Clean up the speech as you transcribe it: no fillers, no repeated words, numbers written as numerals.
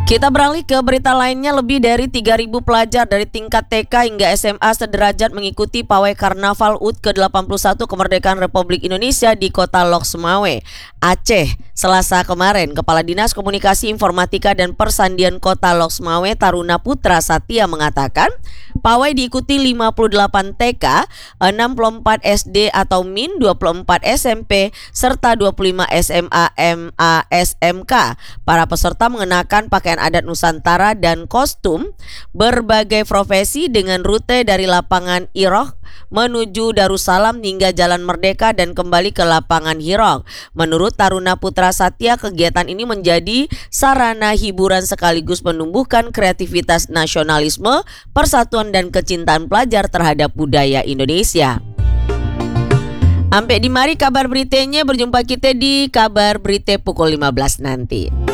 Kita beralih ke berita lainnya. Lebih dari 3.000 pelajar dari tingkat TK hingga SMA sederajat mengikuti pawai Karnaval UUD ke-81 Kemerdekaan Republik Indonesia di Kota Lok Sumawe, Aceh, Selasa kemarin. Kepala Dinas Komunikasi Informatika dan Persandian Kota Lok Sumawe, Taruna Putra Satya, mengatakan pawai diikuti 58 TK, 64 SD atau MIN, 24 SMP, serta 25 SMA, MA, SMK. Para peserta mengenakan pakaian adat Nusantara dan kostum berbagai profesi dengan rute dari lapangan Irok menuju Darussalam hingga Jalan Merdeka dan kembali ke lapangan Hirok. Menurut Taruna Putra Satya, kegiatan ini menjadi sarana hiburan sekaligus menumbuhkan kreativitas, nasionalisme, persatuan dan kecintaan pelajar terhadap budaya Indonesia. Sampai di mari kabar beritanya, berjumpa kita di kabar berita pukul 15 nanti.